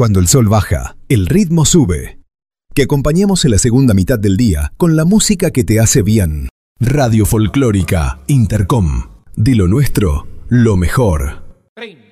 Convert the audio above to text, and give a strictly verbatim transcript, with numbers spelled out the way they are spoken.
Cuando el sol baja, el ritmo sube. Que acompañemos en la segunda mitad del día con la música que te hace bien. Radio Folclórica Intercom. De lo nuestro, lo mejor. treinta.